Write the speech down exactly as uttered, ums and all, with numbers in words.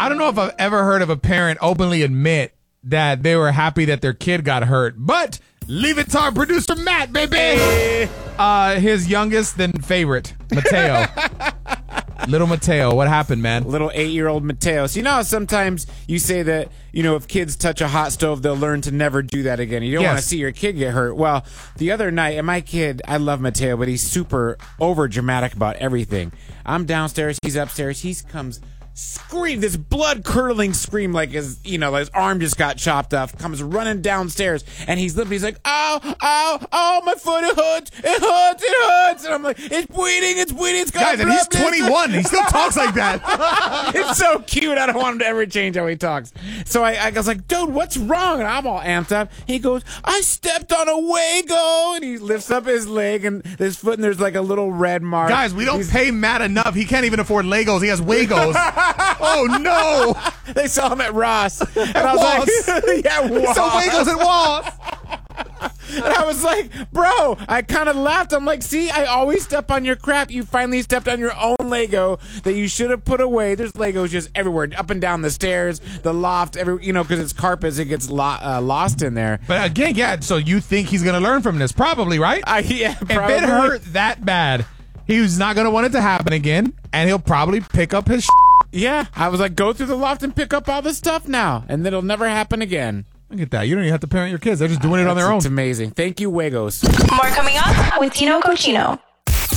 I don't know if I've ever heard of a parent openly admit that they were happy that their kid got hurt, but leave it to our producer, Matt, baby. Uh, his youngest then favorite, Mateo. Little Mateo, what happened, man? Little eight-year-old Mateo. So you know how sometimes you say that, you know, if kids touch a hot stove, they'll learn to never do that again. You don't Yes. want to see your kid get hurt. Well, the other night, and my kid, I love Mateo, but he's super over-dramatic about everything. I'm downstairs, he's upstairs, he comes scream, this blood-curdling scream like his, you know, like his arm just got chopped off, comes running downstairs, and he's literally, he's like, ow, ow, ow, my foot, it hurts, it hurts, it hurts, and I'm like, it's bleeding, it's bleeding, it's got Guys, and he's twenty-one. He still talks like that. It's so cute. I don't want him to ever change how he talks. So I, I was like, dude, what's wrong? And I'm all amped up. He goes, I stepped on a Wago. And he lifts up his leg and his foot, and there's like a little red mark. Guys, we don't He's- pay Matt enough. He can't even afford Legos. He has Wagos. Oh, no. They saw him at Ross. And I was like, yeah, Ross. So Wagos at Walls. And I was like, bro, I kind of laughed. I'm like, see, I always step on your crap. You finally stepped on your own Lego that you should have put away. There's Legos just everywhere, up and down the stairs, the loft, every, you know, because it's carpets, it gets lo- uh, lost in there. But again, yeah, so you think he's going to learn from this? Probably, right? Uh, yeah, probably. If it hurt that bad, he's not going to want it to happen again, and he'll probably pick up his Yeah, I was like, go through the loft and pick up all this stuff now, and it'll never happen again. Look at that. You don't even have to parent your kids. They're just doing it on their own. It's amazing. Thank you, Wagos. More coming up with Tino Cochino.